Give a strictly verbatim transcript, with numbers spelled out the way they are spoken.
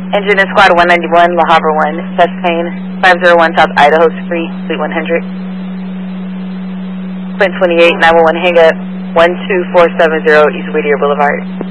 Engine in Squad one ninety-one, La Habra one, chest pain, five oh one South Idaho Street, Suite one hundred. Quint twenty-eight, nine one one hang up, one two four seven zero East Whittier Boulevard.